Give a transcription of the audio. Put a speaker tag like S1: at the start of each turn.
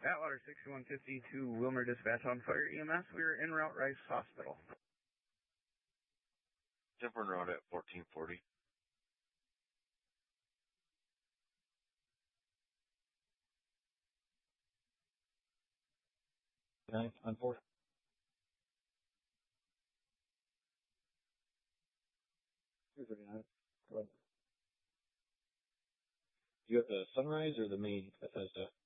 S1: Atwater 6152, Wilmer Dispatch on fire EMS. We are en route Rice Hospital.
S2: 10 en route at 1440.
S3: On 4. Here's 39. Go ahead. You have the Sunrise or the main Bethesda?